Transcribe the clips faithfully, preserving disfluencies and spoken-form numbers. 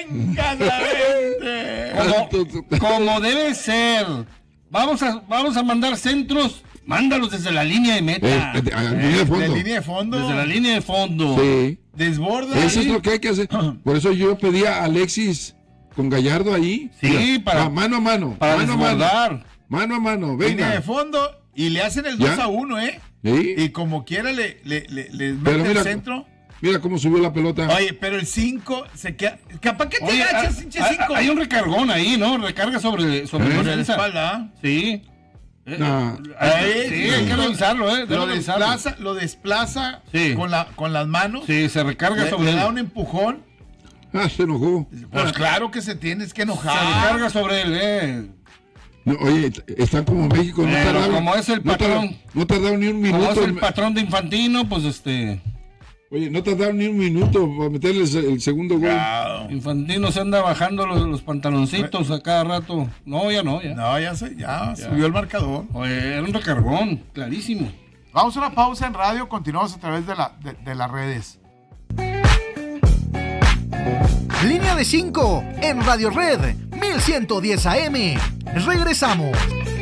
venga la vente. Como, como debe ser. Vamos a, vamos a mandar centros. Mándalos desde la línea de meta. Eh, de, a, línea de fondo. De línea de fondo. Desde la línea de fondo. Sí. Desborda. Eso ahí. es lo que hay que hacer. Por eso yo pedí a Alexis con Gallardo ahí. Sí, Mira, para- ah, mano a mano. Para mano a mano. desbordar. Mano a mano, Línea de venga. fondo y le hacen el ¿Ya? dos a uno, ¿eh? Sí. Y como quiera le, le, le, le Pero mete mira, el centro. Mira cómo subió la pelota. Oye, pero el cinco se queda. Capaz que te Oye, agachas, ah, pinche ah, cinco. hay un recargón ahí, ¿no? Recarga sobre, sobre ¿Eh? la Con la defensa. espalda. Sí. Eh, No. eh, sí, hay que Lo- revisarlo, ¿eh? Debe Lo revisarlo. desplaza, lo desplaza Sí. con, la, con las manos. Sí, se recarga Le, sobre le él. da un empujón. Ah, se enojó. Pues claro que se tienes que Se enojar. recarga sobre él, ¿eh? No, oye, están como México. No Pero tardaron, como es el no tardaron- patrón. No tardaron ni un Como minuto. es el patrón de Infantino, pues este. Oye, no tardaron ni un minuto para meterles el segundo gol. Ah, Infantino se anda bajando los, los pantaloncitos a cada rato. No, ya no, ya. No, ya sé, ya, subió el marcador. Oye, era un recargón, clarísimo. Vamos a una pausa en radio, continuamos a través de, la, de, de las redes. Línea de cinco en Radio Red mil ciento diez A M. Regresamos.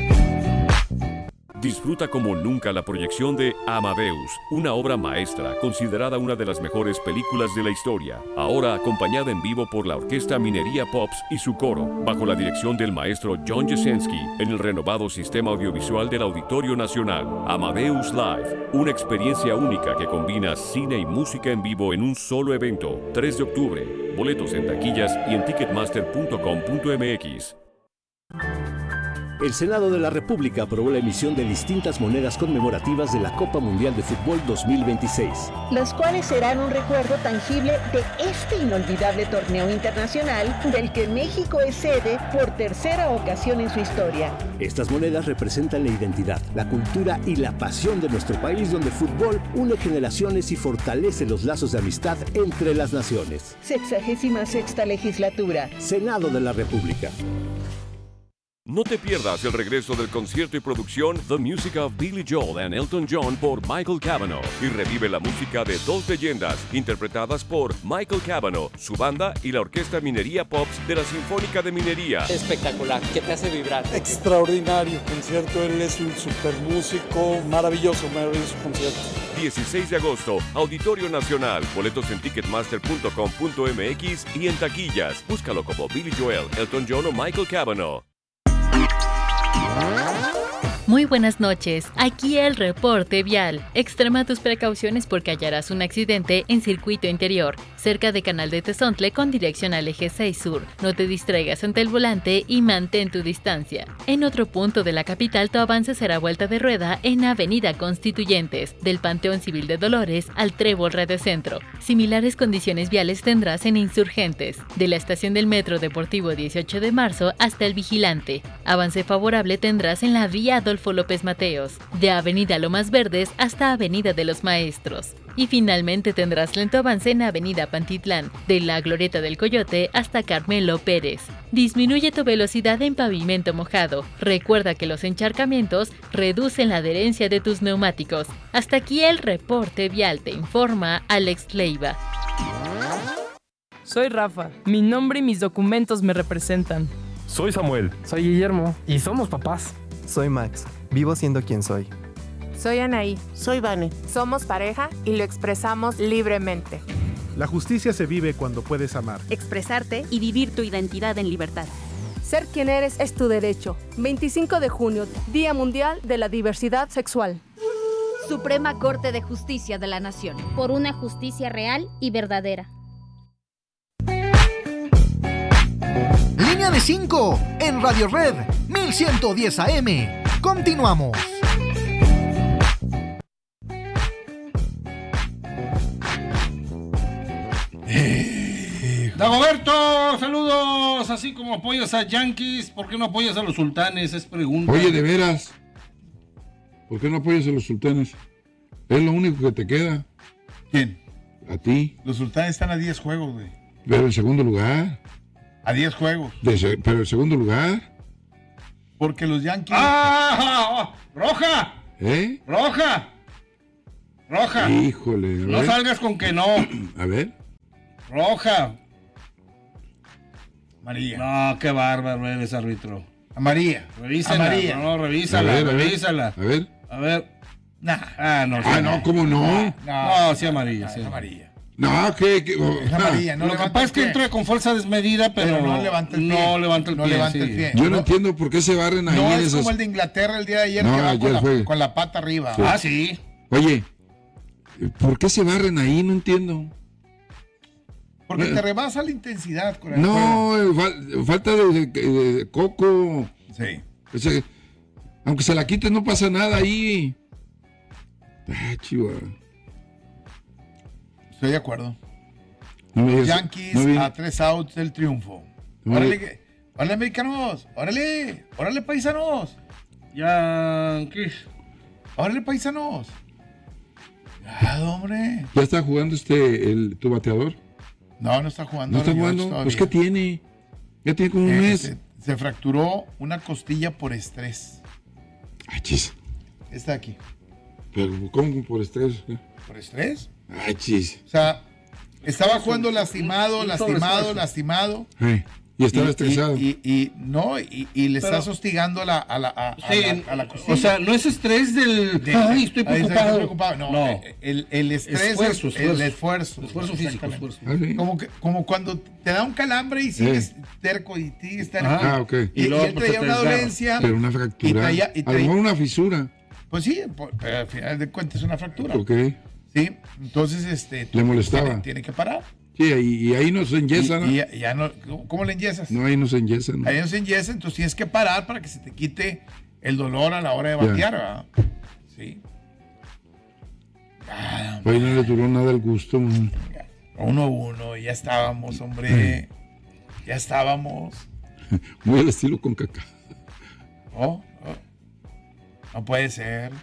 Disfruta como nunca la proyección de Amadeus, una obra maestra considerada una de las mejores películas de la historia, ahora acompañada en vivo por la Orquesta Minería Pops y su coro, bajo la dirección del maestro John Jasenski, en el renovado sistema audiovisual del Auditorio Nacional. Amadeus Live, una experiencia única que combina cine y música en vivo en un solo evento. tres de octubre, boletos en taquillas y en ticketmaster punto com punto m x. El Senado de la República aprobó la emisión de distintas monedas conmemorativas de la Copa Mundial de Fútbol dos mil veintiséis. Las cuales serán un recuerdo tangible de este inolvidable torneo internacional del que México es sede por tercera ocasión en su historia. Estas monedas representan la identidad, la cultura y la pasión de nuestro país, donde el fútbol une generaciones y fortalece los lazos de amistad entre las naciones. Sexagésima sexta legislatura. Senado de la República. No te pierdas el regreso del concierto y producción The Music of Billy Joel and Elton John por Michael Cavanaugh y revive la música de dos leyendas interpretadas por Michael Cavanaugh, su banda y la Orquesta Minería Pops de la Sinfónica de Minería. Espectacular, que te hace vibrar. Extraordinario concierto, él es un super músico, maravilloso, maravilloso concierto. dieciséis de agosto, Auditorio Nacional, boletos en ticketmaster punto com punto m x y en taquillas. Búscalo como Billy Joel, Elton John o Michael Cavanaugh. Muy buenas noches, aquí el reporte vial. Extrema tus precauciones porque hallarás un accidente en circuito interior, cerca de Canal de Tezontle con dirección al eje seis sur. No te distraigas ante el volante y mantén tu distancia. En otro punto de la capital, tu avance será vuelta de rueda en Avenida Constituyentes, del Panteón Civil de Dolores al Trébol Radiocentro. Similares condiciones viales tendrás en Insurgentes, de la estación del Metro Deportivo dieciocho de marzo hasta el Vigilante. Avance favorable tendrás en la vía Adolfo López Mateos, de Avenida Lomas Verdes hasta Avenida de los Maestros. Y finalmente tendrás lento avance en Avenida Pantitlán, de la Glorieta del Coyote hasta Carmelo Pérez. Disminuye tu velocidad en pavimento mojado. Recuerda que los encharcamientos reducen la adherencia de tus neumáticos. Hasta aquí el reporte vial, te informa Alex Leiva. Soy Rafa, mi nombre y mis documentos me representan. Soy Samuel. Soy Guillermo y somos papás. Soy Max, vivo siendo quien soy. Soy Anaí. Soy Vane. Somos pareja y lo expresamos libremente. La justicia se vive cuando puedes amar, expresarte y vivir tu identidad en libertad. Ser quien eres es tu derecho. veinticinco de junio, Día Mundial de la Diversidad Sexual. Suprema Corte de Justicia de la Nación. Por una justicia real y verdadera. Línea de cinco en Radio Red mil ciento diez A M. Continuamos. Dagoberto, saludos. Así como apoyas a Yankees, ¿por qué no apoyas a los Sultanes? Es pregunta. Oye, de veras, ¿por qué no apoyas a los Sultanes? Es lo único que te queda. ¿Quién? A ti. Los Sultanes están a diez juegos, güey. Pero en segundo lugar. A diez juegos. De, pero en segundo lugar. Porque los Yankees... ¡Ah! ¡Roja! ¿Eh? ¡Roja! ¡Roja! Híjole. No salgas con que no. A ver. Roja. Amarilla. No, qué bárbaro eres, árbitro. Amarilla. Revísala. Amarilla. No, revísala, A ver, a ver. revísala. A ver. A ver. Nah. Ah, no. Ah, no, ¿cómo no? No, no sí amarilla, sí. Amarilla. No, ¿qué? qué? Oh, Es amarilla. No Lo que levanta pasa el es que pie. entra con fuerza desmedida, pero, Pero no levanta el pie. No levanta el No pie. levanta sí. el pie. Yo no, No. entiendo por qué se barren ahí No en es esas... como el de Inglaterra el día de ayer No, que va ayer con la, fue. con la pata arriba. Sí. Ah, sí. Oye, ¿por qué se barren ahí? No entiendo. Porque Eh. te rebasa la intensidad. Con el No, eh, fal- falta de, de- de coco. Sí. O sea, aunque se la quites no pasa nada ahí. Ah, chiva. Estoy de acuerdo. No me digas- Yankees no vi- a tres outs del triunfo. No Órale, vi- que- órale, americanos. Órale. Órale, paisanos. Yankees. Órale, paisanos. Ya, hombre. ¿Ya está jugando este el, tu bateador? No, no está jugando. ¿No está Aaron jugando? Judge Pues todavía. ¿qué tiene? Ya tiene como un Eh, mes. Se, se fracturó una costilla por estrés. Ay, chis. Está aquí. Pero ¿cómo por estrés? ¿Por estrés? Ay, chis. O sea, estaba jugando lastimado, un lastimado, sobreesfuerzo. lastimado. Ay, y estaba Y- estresado. Y, y, y- no, y, y le Pero- estás hostigando a la, a la, a, a Sí, la, a la costilla. o sea, no es estrés del. De- Ay, estoy ahí está, preocupado. preocupado. No, No. eh, El, el estrés Esfuerzo, es esfuerzo. el esfuerzo. Esfuerzo físico, Exactamente. esfuerzo. Ah, sí. Como, que, como cuando te da un calambre y sigues terco y sigues terco. Ajá. Ah, ok. Y, Y y luego, él pues, traía te una desgarra. dolencia. Pero una fractura. Y traía- y A lo traía- mejor una fisura. Pues sí, po- pero al final de cuentas es una fractura. Ok. Sí, entonces este. Le molestaba. Tiene, tiene que parar. Sí, y, y ahí no se enyesa, ¿no? Y, y ya, ya no. ¿Cómo le enyesas? No, ahí no se enyesa, ¿no? Ahí no se enyesa, entonces tienes que parar para que se te quite el dolor a la hora de Ya. batear, ¿verdad? Sí. Ah, Ahí no le duró nada el gusto. man. uno a uno, ya estábamos, hombre. Ya estábamos. Muy al estilo con caca. Oh, oh. No puede ser.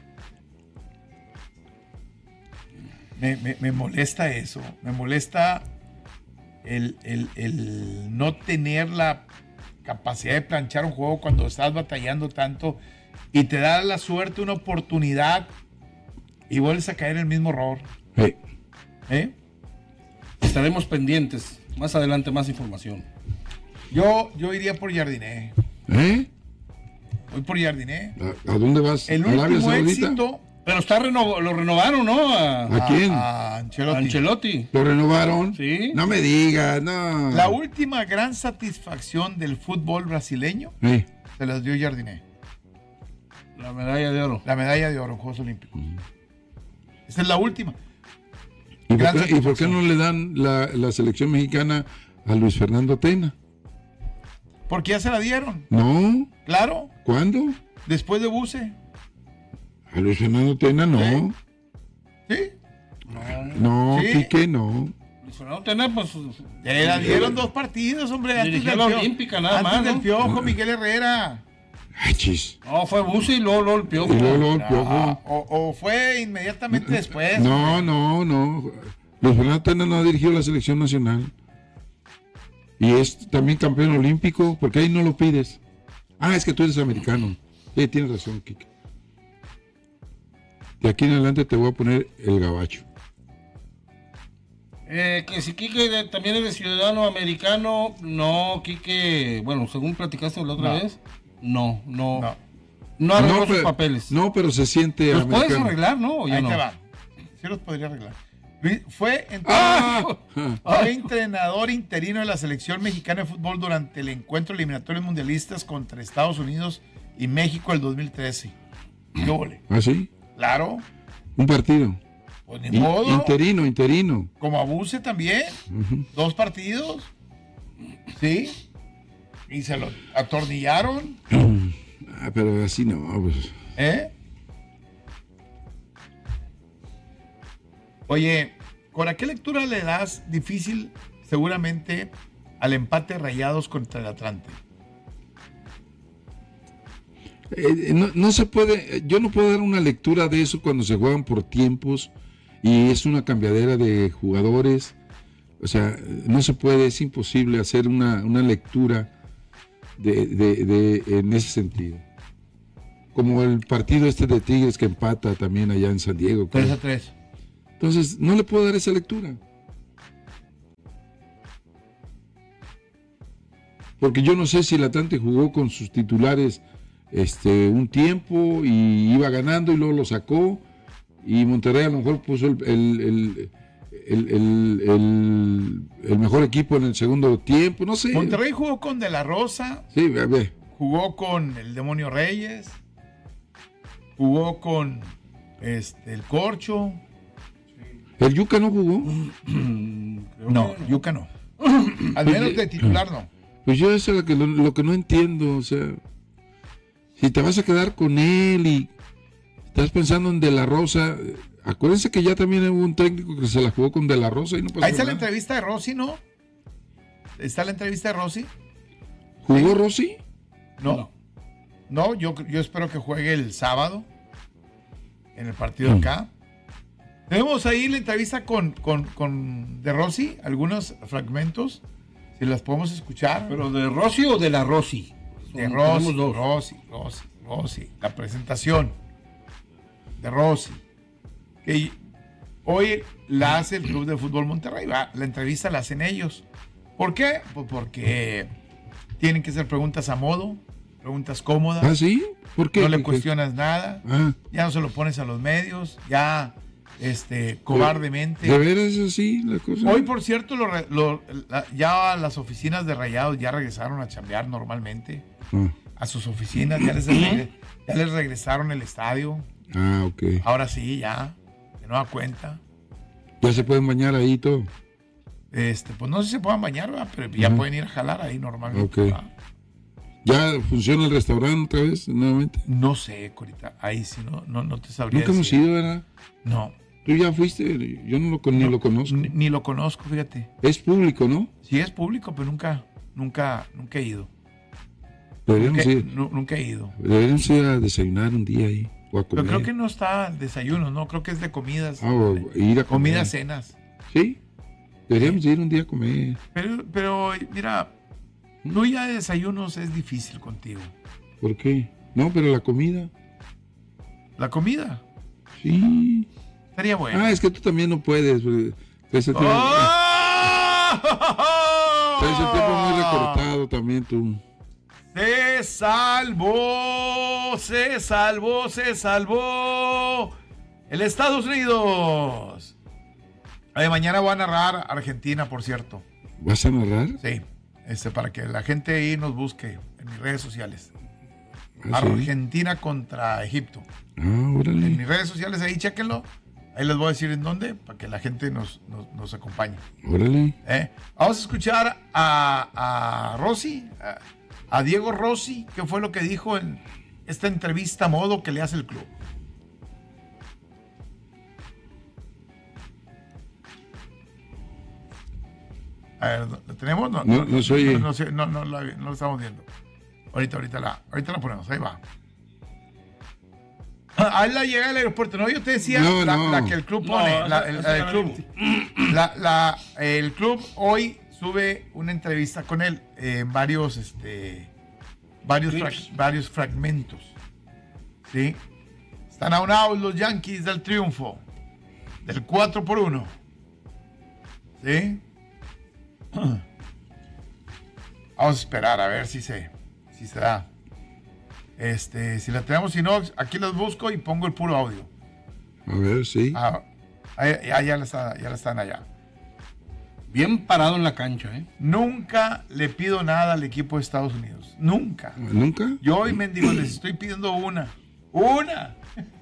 Me, me- me molesta eso. Me molesta el, el- el no tener la capacidad de planchar un juego cuando estás batallando tanto y te da la suerte, una oportunidad y vuelves a caer en el mismo error. Sí. ¿Eh? Estaremos pendientes. Más adelante, más información. Yo, yo iría por Jardiné. ¿Eh? Voy por Jardiné. ¿A, a dónde vas? El ¿A Arabia último Saudita? éxito. Pero está reno- lo renovaron, ¿no? A, ¿A quién? A Ancelotti. Ancelotti. ¿Lo renovaron? Sí. No me digas, no. La última gran satisfacción del fútbol brasileño Sí. se las dio Jardiné. La medalla de oro. La medalla de oro en Juegos Olímpicos. Esa es la última. ¿Y por, Gran qué, y por qué satisfacción. no le dan la, la selección mexicana a Luis Fernando Tena? Porque ya se la dieron. No. Claro, ¿Cuándo? después de Buse. A Luis Fernando Tena no. ¿Sí? No, Sí. Quique no. Luis Fernando Tena, pues. Le la dieron dos partidos, hombre. Antes Dirigió del, la Piojo. Olímpica, nada Antes más, del ¿no? Piojo, Miguel Herrera. Ay, chis. No, fue Buse y luego, luego el Piojo. Y luego, luego el Ah, Piojo. o, o fue inmediatamente después. No, no, no. Luis Fernando Tena no ha dirigido la selección nacional. Y es también campeón olímpico, porque ahí no lo pides. Ah, es que tú eres americano. Sí, tienes razón, Kike. De aquí en adelante te voy a poner el gabacho. Eh, que si Quique de- también es de ciudadano americano, no, Quique, bueno, según platicaste la otra No. vez, no, no, No. no, arregló sus pero, papeles. no, pero se siente ¿Los americano. puedes arreglar, no? ¿O ya Ahí no? te va. Sí los podría arreglar. Luis- Fue, ent- ¡Ah! fue entrenador interino de la selección mexicana de fútbol durante el encuentro eliminatorio mundialistas contra Estados Unidos y México el dos mil trece. ¿Qué ole? ¿Ah, sí? Claro. Un partido. Pues ni In- modo. interino, interino. Como Abuse también. Ujú. Dos partidos. Sí. Y se lo atornillaron. Ah, pero así no, pues. ¿Eh? Oye, ¿con a qué lectura le das difícil seguramente al empate de Rayados contra el Atlante? Eh, no, no se puede, yo no puedo dar una lectura de eso cuando se juegan por tiempos y es una cambiadera de jugadores. O sea, no se puede, es imposible hacer una, una lectura de, de- de- en ese sentido. Como el partido este de Tigres que empata también allá en San Diego. tres creo. a tres. Entonces, no le puedo dar esa lectura. porque yo no sé si el Atlante jugó con sus titulares este un tiempo y iba ganando y luego lo sacó, y Monterrey a lo mejor puso el, el, el, el, el, el, el mejor equipo en el segundo tiempo, no sé. Monterrey jugó con De La Rosa. Sí, ve, ve. Jugó con el Demonio Reyes. Jugó con este, el Corcho. ¿El Yuca no jugó? No, Yuca no. Al menos de titular no. Pues yo eso es lo que, lo, lo que no entiendo, o sea, si te vas a quedar con él y estás pensando en De La Rosa, acuérdense que ya también hubo un técnico que se la jugó con De La Rosa y no pasó Ahí está nada. la entrevista de Rossi, ¿no? ¿Está la entrevista de Rossi? ¿Jugó Rossi? No. No, no yo, yo espero que juegue el sábado en el partido de acá. Tenemos ahí la entrevista con, con, con De Rossi, algunos fragmentos, si las podemos escuchar. ¿Pero de Rossi o de la Rossi? De Rossi, Rossi, Rossi, Rossi, la presentación de Rossi, que hoy la hace el Club de Fútbol Monterrey, va, la entrevista la hacen ellos. ¿Por qué? Pues porque tienen que ser preguntas a modo, preguntas cómodas. ¿Ah, sí? ¿Por qué? No le ¿Qué? cuestionas nada, Ah. ya no se lo pones a los medios, ya este cobardemente. ¿De veras es así la cosa? Hoy, por cierto, lo, lo, la, ya las oficinas de Rayados ya regresaron a chambear normalmente. Ah, A sus oficinas, ya les, regre- ya les regresaron el estadio. ah, ok. Ahora sí, ya, de nueva cuenta. ¿Ya se pueden bañar ahí y todo? Este, pues no sé si se puedan bañar, ¿verdad? Pero ya Ujú. pueden ir a jalar ahí normalmente. Ok. ¿verdad? ¿Ya funciona el restaurante otra vez, nuevamente? No sé, Corita, ahí sí no, no, no te sabría Nunca hemos decir. ido, ¿verdad? No. ¿Tú ya fuiste? Yo no lo, con- ni No, lo conozco. Ni, ni lo conozco, fíjate. Es público, ¿no? Sí es público, pero nunca, nunca, nunca he ido. Deberíamos Nunca, ir, nu- nunca he ido. deberíamos ir a desayunar un día ahí, o a Pero comer. creo que no está el desayuno, ¿no? Creo que es de comidas. Ah, o ir a comer. Comidas, cenas. Sí, deberíamos ir un día a comer. Pero, pero mira, no ir a desayunos es difícil contigo. ¿Por qué? No, pero la comida. ¿La comida? Sí. Estaría bueno. Ah, es que tú también no puedes. porque traes el tiempo, ¡Oh! traes el tiempo muy recortado también tú. Se salvó, se salvó, se salvó el Estados Unidos. Ay, mañana voy a narrar Argentina, por cierto. ¿Vas a narrar? Sí, este, para que la gente ahí nos busque en mis redes sociales. Ah, ¿sí? Argentina contra Egipto. Ah, órale. En mis redes sociales ahí, chéquenlo. Ahí les voy a decir en dónde, para que la gente nos, nos, nos acompañe. Órale. ¿Eh? Vamos a escuchar a, a Rossi, a, a Diego Rossi, que fue lo que dijo en esta entrevista a modo que le hace el club. A ver, ¿lo tenemos? No, No, no se oye. No, no, sé, no, no, la- no lo estamos viendo. Ahorita, ahorita la, ahorita la ponemos, ahí va. Ah, ahí la llega al aeropuerto, ¿no? Yo te decía No, la, no. la que el club No, pone, esa- la, el, esa el la club. La, la- el club hoy sube una entrevista con él en varios, este, varios, Clips. frag- varios fragmentos. ¿Sí? Están aunados los Yankees del triunfo, del cuatro por uno. ¿Sí? Vamos a esperar a ver si se, si se da. Este, si la tenemos, si no, aquí los busco y pongo el puro audio. A ver, sí. Ah, ahí- ahí ya, la está- ya la están allá. Bien parado en la cancha, ¿eh? Nunca le pido nada al equipo de Estados Unidos. Nunca. ¿Nunca? Yo hoy, mendigo, les estoy pidiendo una. ¡Una!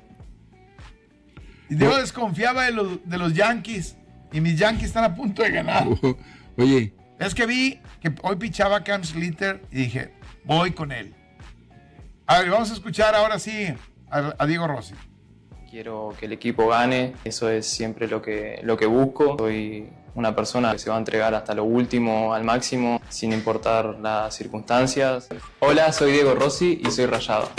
Y yo desconfiaba de los, de los Yankees. Y mis Yankees están a punto de ganar. Oye, Es que vi que hoy pichaba Cam Slater y dije, voy con él. A ver, vamos a escuchar ahora sí a, a Diego Rossi. Quiero que el equipo gane, eso es siempre lo que, lo que busco. Soy una persona que se va a entregar hasta lo último, al máximo, sin importar las circunstancias. Hola, soy Diego Rossi y soy Rayado.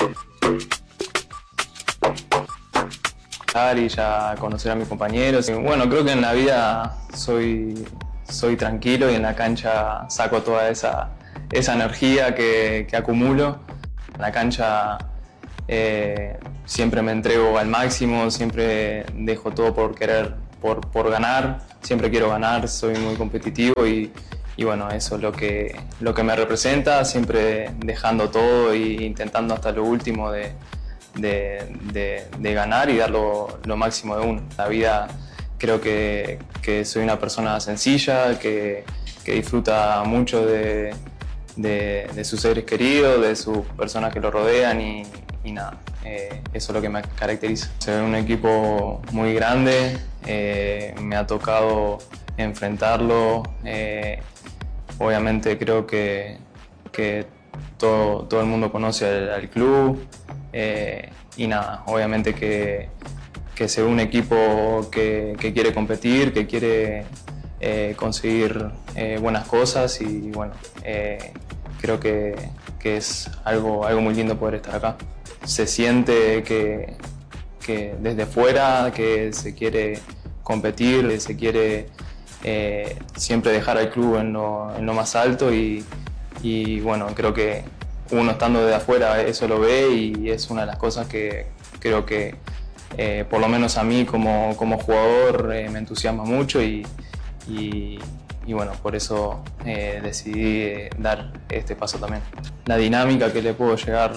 Y ya conocer a mis compañeros. Y bueno, creo que en la vida soy, soy tranquilo y en la cancha saco toda esa, esa energía que, que acumulo. En la cancha eh, siempre me entrego al máximo, siempre dejo todo por querer, por, por ganar. Siempre quiero ganar, soy muy competitivo y, y bueno, eso es lo que, lo que me representa, siempre dejando todo e intentando hasta lo último de, de, de, de ganar y dar lo, lo máximo de uno. La vida, creo que, que soy una persona sencilla, que, que disfruta mucho de, de, de sus seres queridos, de sus personas que lo rodean y, y nada, eh, eso es lo que me caracteriza. Soy un equipo muy grande, eh, me ha tocado enfrentarlo. Eh, obviamente creo que, que todo, todo el mundo conoce al, al club eh, y nada, obviamente que, que sea un equipo que, que quiere competir, que quiere eh, conseguir eh, buenas cosas y bueno, eh, creo que, que es algo, algo muy lindo poder estar acá. Se siente que, que desde fuera que se quiere competir, que se quiere Eh, siempre dejar al club en lo, en lo más alto y, y bueno, creo que uno estando de afuera eso lo ve y es una de las cosas que creo que eh, por lo menos a mí como, como jugador eh, me entusiasma mucho y, y, y bueno, por eso eh, decidí eh, dar este paso también. La dinámica que le puedo llegar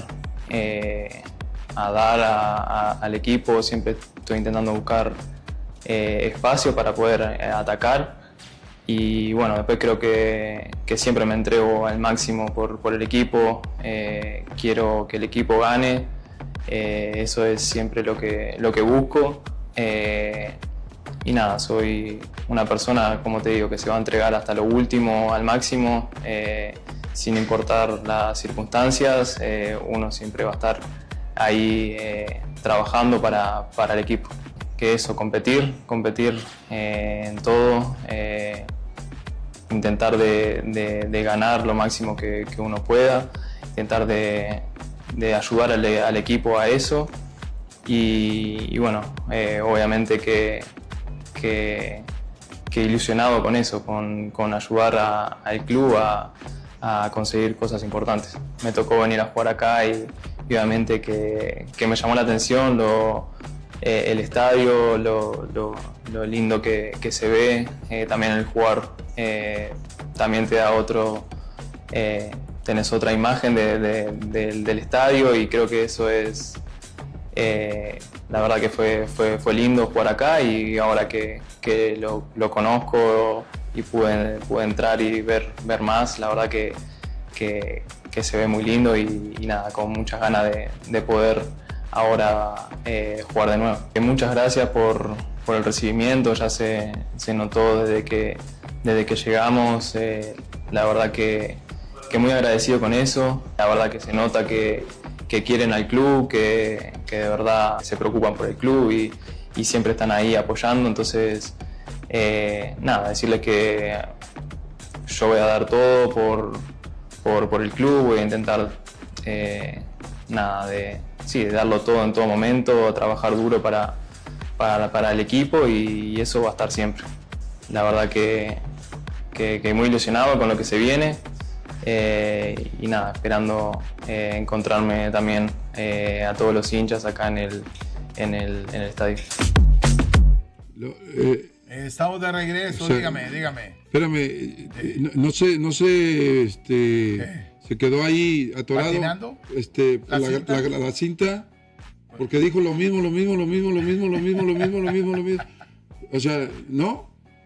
eh, a dar a, a, al equipo, siempre estoy intentando buscar Eh, espacio para poder eh, atacar y bueno, después creo que, que siempre me entrego al máximo por, por el equipo, eh, quiero que el equipo gane, eh, eso es siempre lo que, lo que busco eh, y nada, soy una persona, como te digo, que se va a entregar hasta lo último, al máximo, eh, sin importar las circunstancias, eh, uno siempre va a estar ahí eh, trabajando para, para el equipo. Que eso, competir, competir eh, en todo, eh, intentar de, de, de ganar lo máximo que, que uno pueda, intentar de, de ayudar al, al equipo a eso y, y bueno, eh, obviamente que, que, que ilusionado con eso, con, con ayudar a, al club a, a conseguir cosas importantes. Me tocó venir a jugar acá y, y obviamente que, que me llamó la atención lo Eh, el estadio, lo, lo, lo lindo que, que se ve, eh, también el jugar eh, también te da otro, eh, tenés otra imagen de, de, de, del estadio y creo que eso es, eh, la verdad que fue, fue, fue lindo jugar acá y ahora que, que lo, lo conozco y pude, pude entrar y ver, ver más, la verdad que, que, que se ve muy lindo y, y nada, con muchas ganas de, de poder ahora eh, jugar de nuevo. Muchas gracias por, por el recibimiento, ya se, se notó desde que, desde que llegamos, eh, la verdad que, que muy agradecido con eso, la verdad que se nota que, que quieren al club, que, que de verdad se preocupan por el club y, y siempre están ahí apoyando, entonces eh, nada, decirles que yo voy a dar todo por, por, por el club, voy a intentar eh, nada de Sí, de darlo todo en todo momento, trabajar duro para, para, para el equipo y, y eso va a estar siempre. La verdad que, que, que muy ilusionado con lo que se viene eh, y nada, esperando eh, encontrarme también eh, a todos los hinchas acá en el, en el, en el estadio. Lo, eh, Estamos de regreso, o sea, dígame, dígame. Espérame, eh, no, no sé, no sé, este... ¿Qué? Se quedó ahí atorado ¿Patinando? este, ¿La, la, cinta? La, la, la cinta porque dijo lo mismo, lo mismo, lo mismo, lo mismo, lo mismo, lo mismo, lo mismo, lo mismo. O sea, ¿no?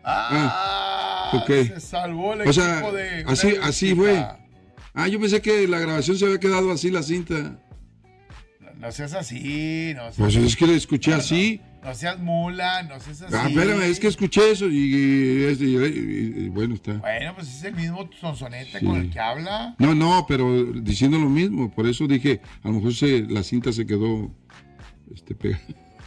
Ah, ah okay. Se salvó el o sea, equipo de... Así, así fue. Ah, yo pensé que la grabación se había quedado así, la cinta. No, no seas así, no seas Pues así. es que la escuché no, así. No, no seas mula, no seas así. Ah, espérame, es que escuché eso y, y, y, y, y bueno, está. Bueno, pues es el mismo sonsonete Sí. con el que habla. No, no, pero diciendo lo mismo, por eso dije, a lo mejor se, la cinta se quedó este, pegada.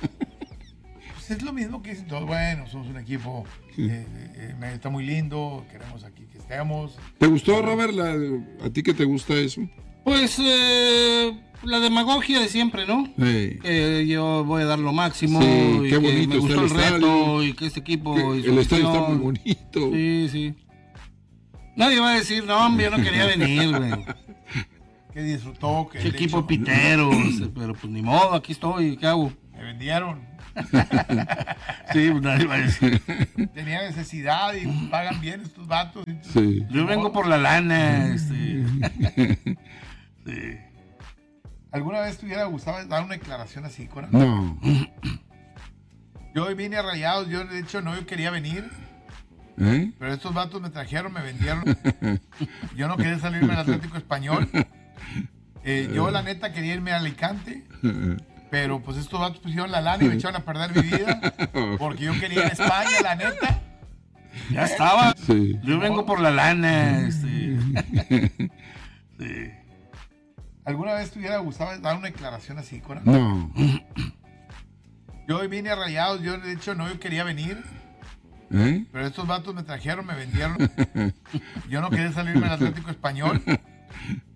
Pues es lo mismo que dicen todos. Bueno, somos un equipo, Sí. eh, eh, está muy lindo, queremos aquí que estemos. ¿Te gustó, Robert? La, ¿A ti que te gusta eso? Pues eh, la demagogia de siempre, ¿no? Sí. Eh, yo voy a dar lo máximo. Sí, y qué que bonito me está gustó el el reto estadio. y que este equipo. Que y su el estadio está afición. muy bonito. Sí, sí. Nadie va a decir, no, hombre, yo no quería venir, güey. Que disfrutó, que Qué le equipo echó- pitero, pero pues ni modo, aquí estoy, ¿qué hago? Me vendieron. Sí, nadie va a decir. Tenía necesidad y pagan bien estos vatos. Sí. Yo vengo por la lana. Este. Sí. ¿Alguna vez te hubiera gustado dar una declaración así, Cora? No. Yo hoy vine a Rayados, yo de hecho no yo quería venir. ¿Eh? Pero estos vatos me trajeron, me vendieron. Yo no quería salirme al Atlético Español. Eh, yo la neta quería irme a Alicante. Pero pues estos vatos pusieron la lana y me echaron a perder mi vida. Porque yo quería ir a España, la neta. Ya estaba. Sí. Yo vengo por la lana. Este. Sí. ¿Alguna vez te hubiera gustado dar una declaración así, Cora? No. Yo hoy vine a Rayados, yo de hecho no yo quería venir. ¿Eh? Pero estos vatos me trajeron, me vendieron. Yo no quería salirme al Atlético Español.